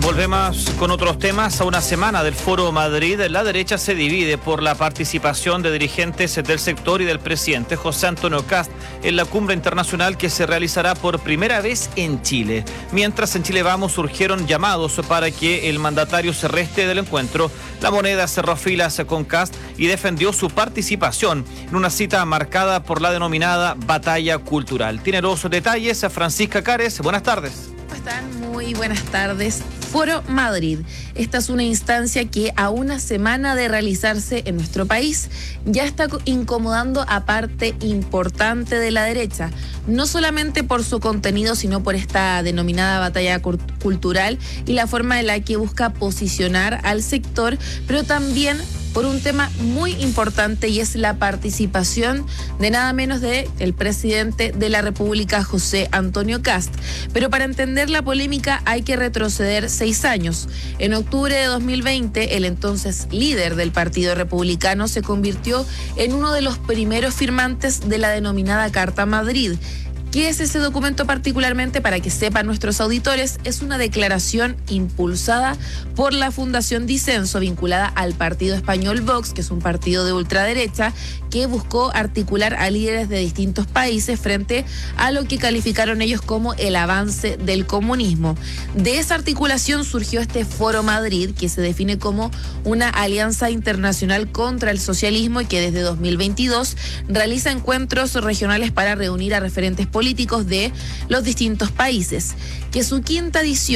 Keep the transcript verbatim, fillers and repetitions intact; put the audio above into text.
Volvemos con otros temas. A una semana del Foro Madrid, la derecha se divide por la participación de dirigentes del sector y del presidente José Antonio Kast en la cumbre internacional que se realizará por primera vez en Chile. Mientras en Chile Vamos surgieron llamados para que el mandatario se reste del encuentro, la moneda cerró filas con Kast y defendió su participación en una cita marcada por la denominada batalla cultural. Tiene los detalles Francisca Cares. Buenas tardes. ¿Cómo están? Muy buenas tardes. Foro Madrid. Esta es una instancia que a una semana de realizarse en nuestro país ya está incomodando a parte importante de la derecha, no solamente por su contenido, sino por esta denominada batalla cultural y la forma en la que busca posicionar al sector, pero también por un tema muy importante, y es la participación de nada menos de el presidente de la República, José Antonio Kast. Pero para entender la polémica hay que retroceder seis años. En octubre de dos mil veinte, el entonces líder del Partido Republicano se convirtió en uno de los primeros firmantes de la denominada Carta Madrid. ¿Qué es ese documento particularmente? Para que sepan nuestros auditores, es una declaración impulsada por la Fundación Disenso, vinculada al partido español Vox, que es un partido de ultraderecha, que buscó articular a líderes de distintos países frente a lo que calificaron ellos como el avance del comunismo. De esa articulación surgió este Foro Madrid, que se define como una alianza internacional contra el socialismo y que desde dos mil veintidós realiza encuentros regionales para reunir a referentes políticos de los distintos países. Que su quinta edición